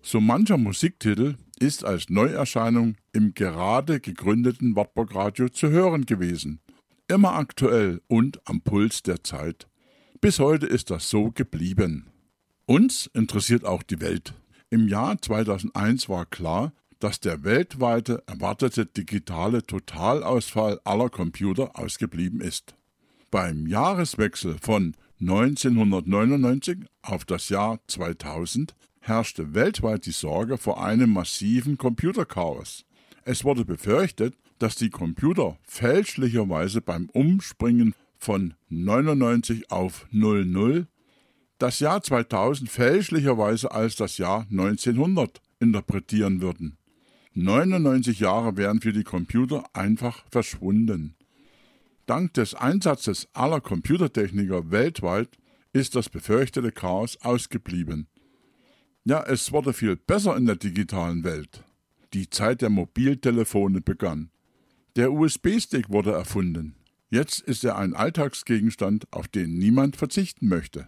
So mancher Musiktitel ist als Neuerscheinung im gerade gegründeten Wartburg-Radio zu hören gewesen. Immer aktuell und am Puls der Zeit. Bis heute ist das so geblieben. Uns interessiert auch die Welt. Im Jahr 2001 war klar, dass der weltweite erwartete digitale Totalausfall aller Computer ausgeblieben ist. Beim Jahreswechsel von 1999 auf das Jahr 2000 herrschte weltweit die Sorge vor einem massiven Computerchaos. Es wurde befürchtet, dass die Computer fälschlicherweise beim Umspringen von 99 auf 00 das Jahr 2000 fälschlicherweise als das Jahr 1900 interpretieren würden. 99 Jahre wären für die Computer einfach verschwunden. Dank des Einsatzes aller Computertechniker weltweit ist das befürchtete Chaos ausgeblieben. Ja, es wurde viel besser in der digitalen Welt. Die Zeit der Mobiltelefone begann. Der USB-Stick wurde erfunden. Jetzt ist er ein Alltagsgegenstand, auf den niemand verzichten möchte.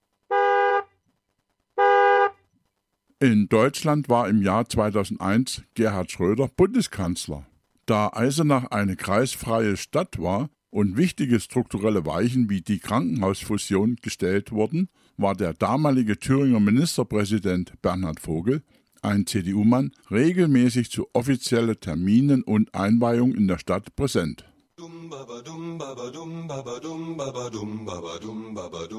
In Deutschland war im Jahr 2001 Gerhard Schröder Bundeskanzler. Da Eisenach eine kreisfreie Stadt war und wichtige strukturelle Weichen wie die Krankenhausfusion gestellt wurden, war der damalige Thüringer Ministerpräsident Bernhard Vogel, ein CDU-Mann, regelmäßig zu offiziellen Terminen und Einweihungen in der Stadt präsent.